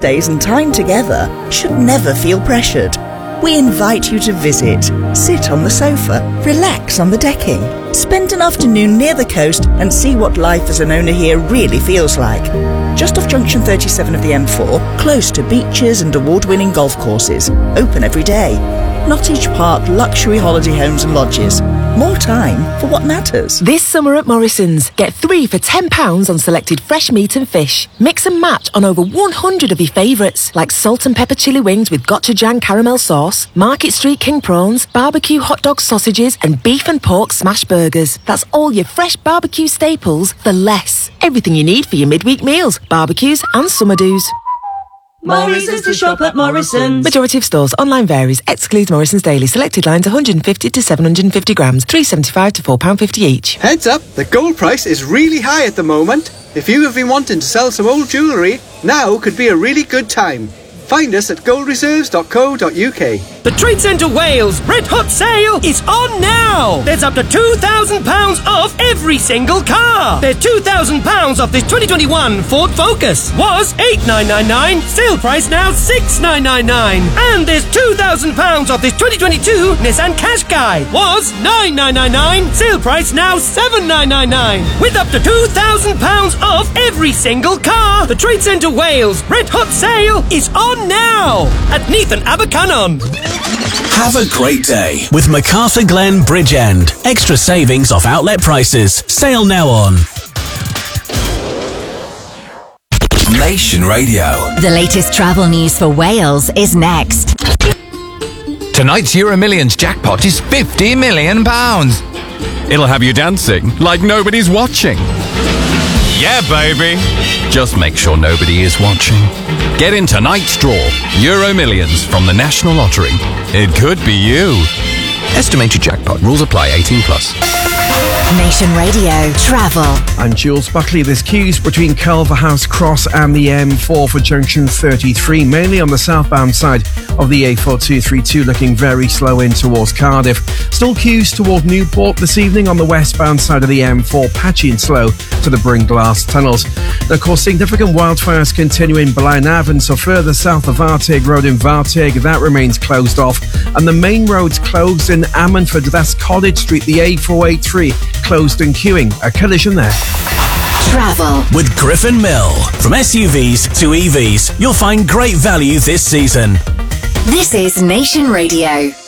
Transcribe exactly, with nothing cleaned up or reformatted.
holidays and time together should never feel pressured. We invite you to visit, sit on the sofa, relax on the decking, spend an afternoon near the coast and see what life as an owner here really feels like. Just off junction thirty-seven of the M four, close to beaches and award-winning golf courses, open every day. Nottage Park Luxury Holiday Homes and Lodges. More time for what matters. This summer at Morrison's, get three for ten pounds on selected fresh meat and fish. Mix and match on over one hundred of your favourites, like salt and pepper chili wings with gochujang caramel sauce, Market Street king prawns, barbecue hot dog sausages and beef and pork smash burgers. That's all your fresh barbecue staples for less. Everything you need for your midweek meals, barbecues and summer do's. Morrison's to shop at Morrison's. Majority of stores. Online varies. Excludes Morrison's Daily. Selected lines one hundred fifty to seven hundred fifty grams. three pounds seventy-five to four pounds fifty each. Heads up, the gold price is really high at the moment. If you have been wanting to sell some old jewellery, now could be a really good time. Find us at gold reserves dot co dot uk. The Trade Centre Wales Red Hot Sale is on now! There's up to two thousand pounds off every single car! There's two thousand pounds off this twenty twenty-one Ford Focus. Was eight thousand nine hundred ninety-nine, sale price now six thousand nine hundred ninety-nine. And there's two thousand pounds off this twenty twenty-two Nissan Qashqai. Was nine thousand nine hundred ninety-nine, sale price now seven thousand nine hundred ninety-nine. With up to two thousand pounds off every single car! The Trade Centre Wales Red Hot Sale is on now at Neath and Abercynon. Have a great day with MacArthur Glen Bridgend. Extra savings off outlet prices. Sale now on Nation Radio. The latest travel news for Wales is next. Tonight's Euro Millions jackpot is fifty million pounds. It'll have you dancing like nobody's watching. Yeah, baby. Just make sure nobody is watching. Get in tonight's draw. Euro Millions from the National Lottery. It could be you. Estimated jackpot. Rules apply. eighteen plus. Nation Radio Travel. I'm Jules Buckley. There's queues between Culverhouse Cross and the M four for junction thirty-three, mainly on the southbound side of the A four two three two, looking very slow in towards Cardiff. Still queues toward Newport this evening on the westbound side of the M four, patchy and slow to the Bringlass tunnels. And of course, significant wildfires continue in Blaenau, and so further south of Vartig Road in Vartig, that remains closed off. And the main roads closed in Ammanford, that's College Street, the A four eighty-three, closed and queuing. A collision there. Travel with Griffin Mill. From S U Vs to E Vs, you'll find great value this season. This is Nation Radio.